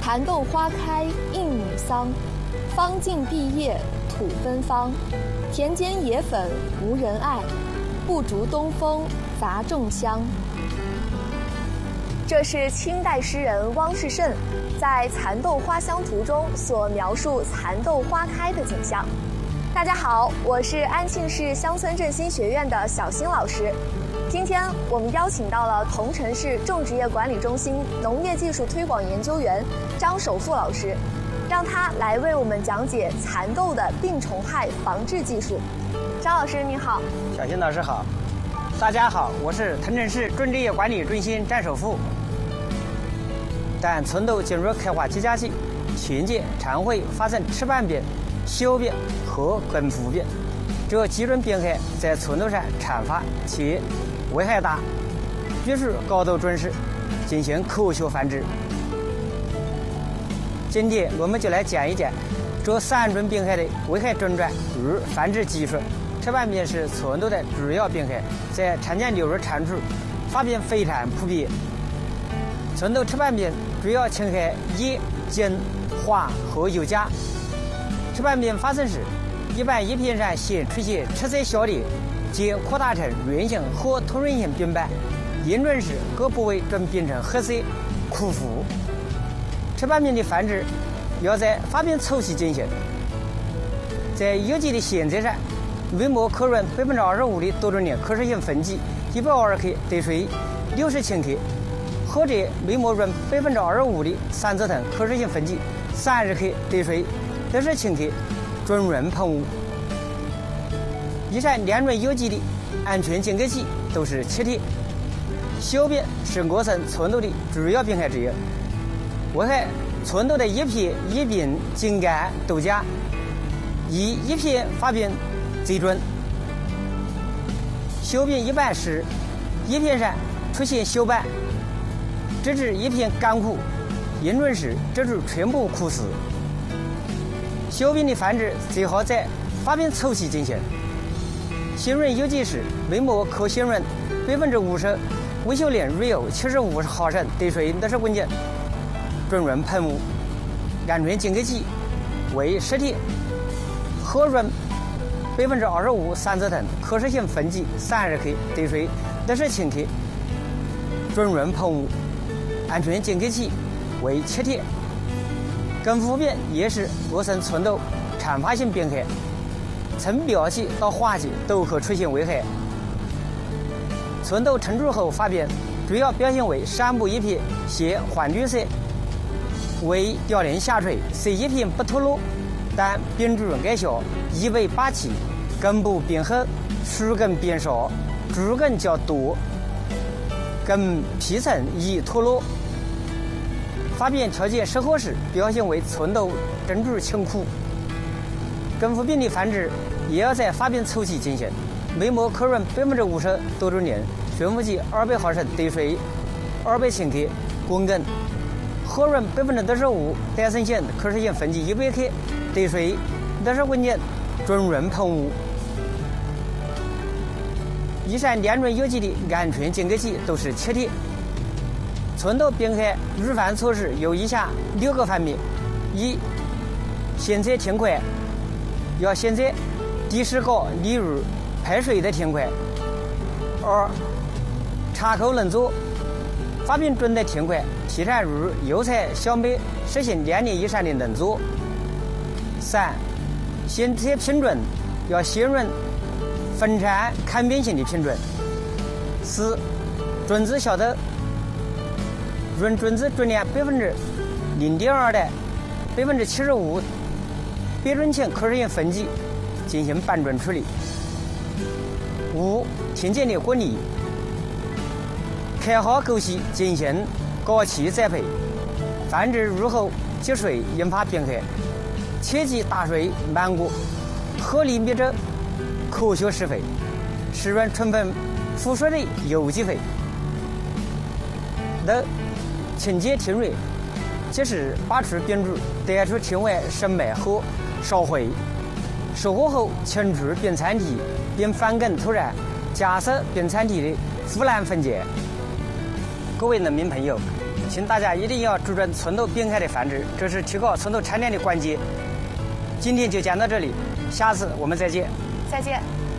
蚕豆花开应女桑，方尽碧叶土芬芳。田间野粉无人爱，不逐东风杂众香。这是清代诗人汪士燮在《蚕豆花香图》中所描述蚕豆花开的景象。大家好，我是安庆市乡村振兴学院的小新老师。今天我们邀请到了桐城市种植业管理中心农业技术推广研究员张守富老师，让他来为我们讲解蚕豆的病虫害防治技术。张老师您好。 小新老师好。大家好，我是桐城市种植业管理中心张守富。当蚕豆进入开花期间，前节常会发生赤斑病、小病和根腐病这几种病害在蚕豆上常发且危害大，必须高度重视，进行科学防治。今天我们就来讲一讲这3种病害的危害症状与防治技术。赤斑病是蚕豆的主要病害，在长江流域长处，发病非常普遍。蚕豆赤斑病主要侵害叶、茎、花和幼荚。赤斑病发生时，一般叶片上先出现赤色小点，渐扩大成圆形或椭圆形病斑，严重时各部位转变成黑色、枯腐。赤斑病的防治要在发病初期进行。在有机的鲜菜上，微膜可润25%的多种链可食性粉剂120克兑水60千克，或者微膜润25%的三泽藤可食性粉剂30克兑水60千克，准润喷雾。以上2种有机的安全间隔期都是7天。小病是我省蚕豆的主要病害之一，危害蚕豆的叶片、叶柄、茎干、豆荚，以叶片发病最准。小病一般是叶片上出现小斑，直至叶片干枯，严重时植株全部枯死。小病的防治最好在发病初期进行。鲜润有机时，微膜可鲜润50%，微秀链瑞欧75毫升兑水60公斤，准润喷雾。安全间隔期为10天。和润25%三泽藤可食性粉剂30克兑水60千克，准润喷雾。安全间隔期为7天。根腐病也是我省蚕豆常发性病害，从苗期到花期都可出现危害。蚕豆成株后发病，主要表现为上部叶片显黄绿色，为凋零下垂，虽叶片不脱落，但柄株矮小，叶尾拔起，根部变厚，树根变少，株根较多，根皮层易脱落。发病条件适合时，表现为蚕豆真株青枯。根腐病的防治也要在发病初期进行。微膜可润50%多种链悬浮剂200毫升兑水200千克，滚根。和润65%戴森性可食性粉剂100克兑水60公斤，准润喷雾。以上2种有机的安全间隔期都是7天。蚕豆病害预防措施有以下6个方面：一、鲜菜田块要选择地势高、利于排水的田块；二、插口能做，发病准的田块提倡如油菜、小麦实行2年以上的能做；三、鲜菜品种要鲜润、分产、抗病性的品种；四、种子小豆，润种子重量0.2%的75%白种氢可食性粉剂进行半种处理。五、田间的管理，开好沟隙进行高期栽培，防止入后积水引发病害，切忌大水漫过，合理灭遮，科学施肥，使用充分富水的有机肥。六、清洁田蕊，及时拔除病株，带出田外深埋后烧毁。收获后清除病残体，并翻耕土壤，加速病残体的腐烂分解。各位农民朋友， 请大家一定要注重村头饼干的繁殖，这是提高村头产量的关键。今天就讲到这里，下次我们再见。 再见。